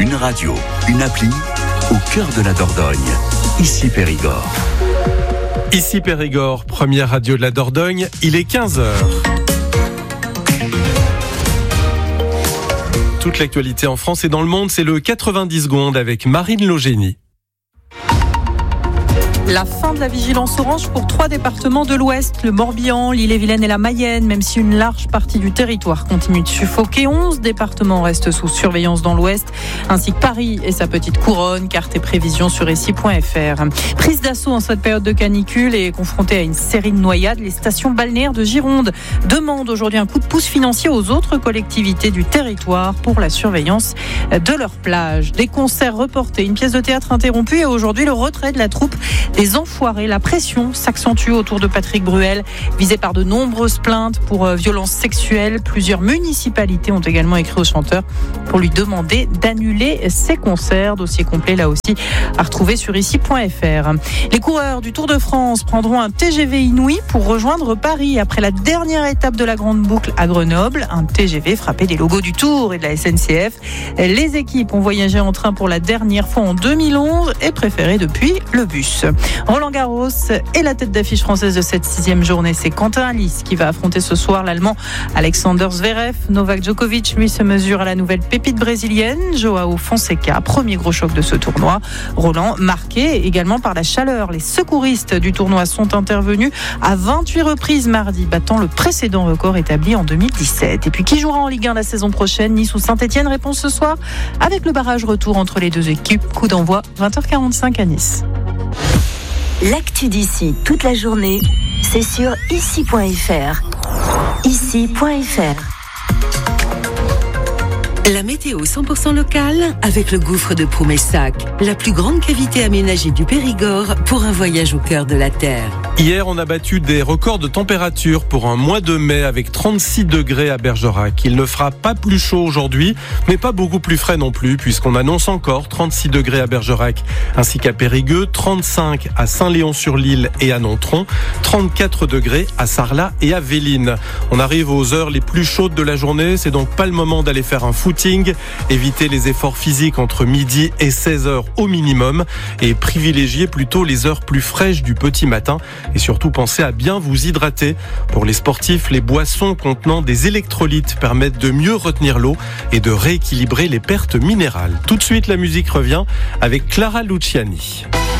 Une radio, une appli, au cœur de la Dordogne. Ici Périgord. Ici Périgord, première radio de la Dordogne, il est 15h. Toute l'actualité en France et dans le monde, c'est le 90 secondes avec Marine Logénie. La fin de la vigilance orange pour 3 départements de l'Ouest, le Morbihan, l'Ille-et-Vilaine et la Mayenne, même si une large partie du territoire continue de suffoquer. 11 départements restent sous surveillance dans l'Ouest, ainsi que Paris et sa petite couronne. Carte et prévisions sur ici.fr. Prise d'assaut en cette période de canicule et confrontée à une série de noyades, les stations balnéaires de Gironde demandent aujourd'hui un coup de pouce financier aux autres collectivités du territoire pour la surveillance de leurs plages. Des concerts reportés, une pièce de théâtre interrompue et aujourd'hui le retrait de la troupe des Enfoirés. La pression s'accentue autour de Patrick Bruel, visé par de nombreuses plaintes pour violences sexuelles. Plusieurs municipalités ont également écrit au chanteur pour lui demander d'annuler ses concerts. Dossier complet là aussi à retrouver sur ici.fr. Les coureurs du Tour de France prendront un TGV inouï pour rejoindre Paris après la dernière étape de la Grande Boucle à Grenoble. Un TGV frappé des logos du Tour et de la SNCF. Les équipes ont voyagé en train pour la dernière fois en 2011 et préféré depuis le bus. Roland Garros et la tête d'affiche française de cette 6e journée, c'est Quentin Halys qui va affronter ce soir l'Allemand Alexander Zverev. Novak Djokovic, lui, se mesure à la nouvelle pépite brésilienne, Joao Fonseca. Premier gros choc de ce tournoi. Roland marqué également par la chaleur. Les secouristes du tournoi sont intervenus à 28 reprises mardi, battant le précédent record établi en 2017. Et puis qui jouera en Ligue 1 la saison prochaine? Nice ou Saint-Etienne? Réponse ce soir avec le barrage retour entre les deux équipes. Coup d'envoi 20h45 à Nice. L'actu d'ici toute la journée, c'est sur ici.fr. Ici.fr. La météo 100% locale avec le gouffre de Promessac, la plus grande cavité aménagée du Périgord pour un voyage au cœur de la Terre. Hier, on a battu des records de température pour un mois de mai avec 36 degrés à Bergerac. Il ne fera pas plus chaud aujourd'hui, mais pas beaucoup plus frais non plus, puisqu'on annonce encore 36 degrés à Bergerac, ainsi qu'à Périgueux, 35 à Saint-Léon-sur-l'Île et à Nontron, 34 degrés à Sarlat et à Véline. On arrive aux heures les plus chaudes de la journée, c'est donc pas le moment d'aller faire un footing. Évitez les efforts physiques entre midi et 16h au minimum et privilégiez plutôt les heures plus fraîches du petit matin. Et surtout, pensez à bien vous hydrater. Pour les sportifs, les boissons contenant des électrolytes permettent de mieux retenir l'eau et de rééquilibrer les pertes minérales. Tout de suite, la musique revient avec Clara Luciani.